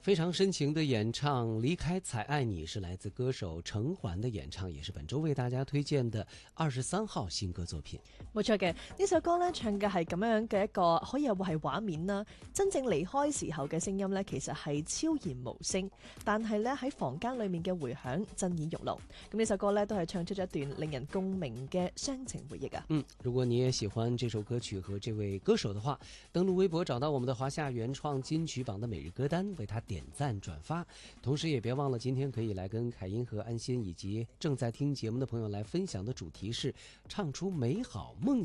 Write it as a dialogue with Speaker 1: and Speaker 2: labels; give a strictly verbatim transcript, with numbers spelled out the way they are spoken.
Speaker 1: 非常深情的演唱《離開才愛你》是來自歌手程環的演唱，也是本周為大家推薦的二十三號新歌作品。
Speaker 2: 冇錯嘅，呢首歌咧唱嘅係咁樣嘅一個可以話係畫面啦。真正離開時候嘅聲音咧，其實係悄然無聲，但係咧喺房間裏面嘅回響震耳欲聾。咁呢首歌咧都係唱出咗一段令人共鳴嘅傷情回憶啊。
Speaker 1: 嗯，如果你也喜歡這首歌曲和這位歌手的話，登錄微博找到我們的華夏原創金曲榜的每日歌單，為他點讚轉發，同時也別忘了今天可以來跟凱音和安心以及正在聽節目的朋友來分享的主題是唱出美好夢